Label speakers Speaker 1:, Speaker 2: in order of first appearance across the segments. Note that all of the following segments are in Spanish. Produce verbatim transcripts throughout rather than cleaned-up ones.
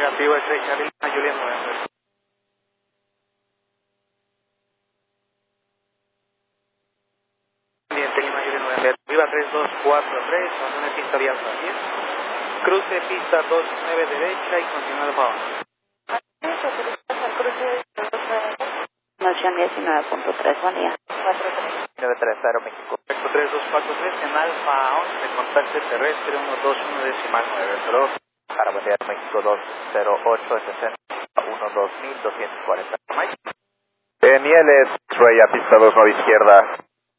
Speaker 1: Negativo, es Charlie, Julian November. Pendiente Lima, Julian November. Viva tres dos cuatro tres, abandone pista vía diez. Cruce pista dos nueve derecha y continúa de favor.
Speaker 2: Noción diecinueve punto tres, buen día.
Speaker 1: nueve tres cero México. tres dos cuatro tres en Alfa once, contacto terrestre uno dos uno decimal nueve cero.
Speaker 3: Para buen día, México dos cero ocho sesenta uno dos mil doscientos cuarenta. En I L S, X-Ray a pista dos nueve izquierda.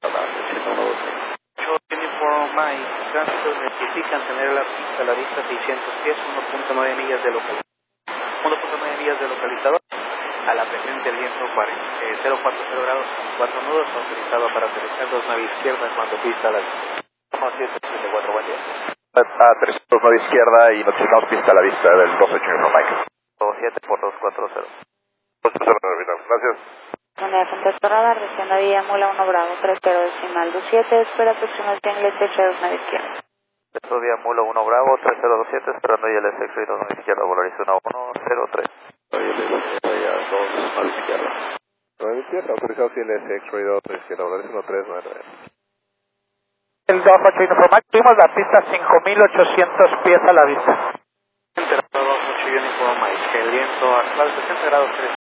Speaker 1: Uniform Mike, tránsito necesitan tener la pista a la vista seiscientos pies, uno punto nueve millas de localizador. uno punto nueve millas de localizador. A la presente el viento cero cuatro cero grados con cuatro nudos, autorizado para aterrizar dos nueve izquierda cuando pista a la vista.
Speaker 3: uno siete siete cuatro, buen día. A tres dos nueve izquierda y notificamos pista a la vista del dos ocho Uniform Mike. dos siete por dos cuatro cero. Gracias.
Speaker 2: Unidad contacto radar, desciendo vía Mula uno Bravo, tres cero decimal dos siete, espera aproximación inglés X-Ray dos nueve izquierda.
Speaker 3: Esto vía Mula uno Bravo, tres cero dos siete, esperando I L S X-Ray dos nueve izquierda, Volaris uno uno cero tres. I L S dos nueve izquierda. nueve izquierda, autorizado I L S X-Ray dos nueve izquierda, Volaris uno tres nueve nueve.
Speaker 4: El dos ocho Uniform, tuvimos la pista cinco mil ochocientos pies a la vista.
Speaker 1: dos ocho Uniform Mike, el viento actual sesenta grados tres.